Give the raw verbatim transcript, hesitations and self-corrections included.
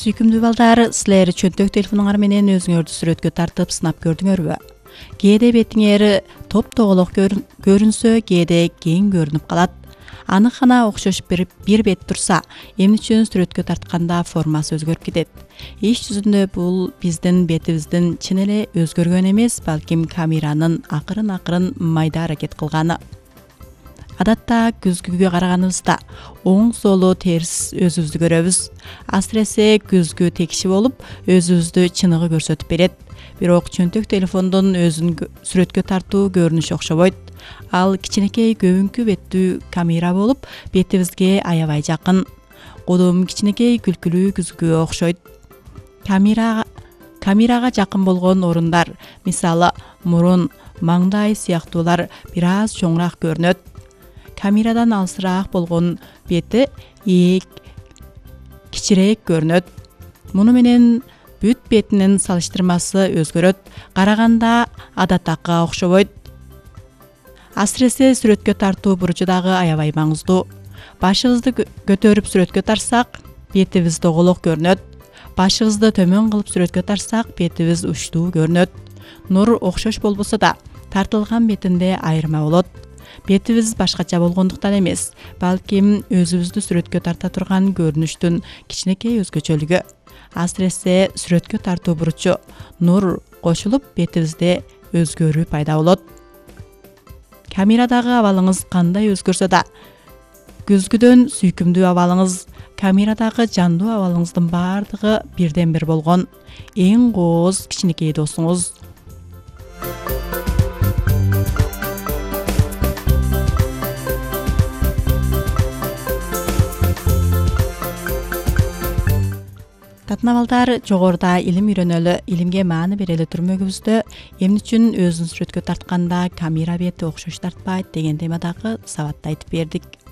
Сүйкүмдүү балдар, силер чөнтөк телефонуңар менен өзүңөрдү сүрөткө тартып сынап көрдүңөрбү? Кээде бетиңер топ-тоголок көрүнсө, кээде кең көрүнүп калат. Анык гана окшош бир, бир бет турса, эмне үчүн сүрөткө тартканда формасы өзгөрүп кетет? Иш жүзүндө бул биздин бетибиздин чын эле өзгөргөнү эмес, балким камеранын акырын-акырын майда аракет кылганы. Адатта күзгүгө караганыбызда оң солу терс өзүбүздү көрөбүз. Асыресе күзгү текши болуп, өзүбүздү чыныгы көрсөтүп берет. Бирок чөнтөк телефондун өзүн сүрөткө тартуу көрүнүшү окшобойт. Ал кичинекей көбүнкү беттүү камера болуп, бетибизге аябай жакын. Кодум кичинекей күлкүлүү күзгүгө окшойт. Камерага камерага жакын болгон орундар, мисалы, мурун, маңдай сыяктуулар бир аз чоңураак көрүнөт. Камерадан алысыраак болгон бети ээк кичирээк көрүнөт. Муну менен бүт бетинин салыштырмасы өзгөрөт. Караганда адаттакка окшобойт. Асыресе сүрөткө тартуу бурчу дагы аябай маңыздуу. Башыбызды көтөрүп сүрөткө тарсак, бетибиз доголок көрүнөт. Башыбызды төмөн кылып сүрөткө тарсак, бетибиз учтуу көрүнөт. Нур окшош болбосо да, тартылган бетинде айырма болот. Бетибиз башкача болгондуктан эмес, балким өзүбүздү сүрөткө тарта турган көрүнүштүн кичинекей өзгөчөлүгү. Асыресе сүрөткө тартуу бурчу, нур кошулуп, бетибизде өзгөрүү пайда болот. Камерадагы абалыңыз кандай өзгөрсө да, күзгүдөн сүйкүмдүү абалыңыз, камерадагы жандуу абалыңыздын баардыгы бирден бир болгон эң кооз кичинекей досуңуз. Татына балдар, жогоруда илим үйрөнөлү, илимге мааны берели түрмөгүбүздө эмне үчүн өзүн сүрөткө тартканда камера бети окшош тартпайт деген темадагы сабатты айтып бердик.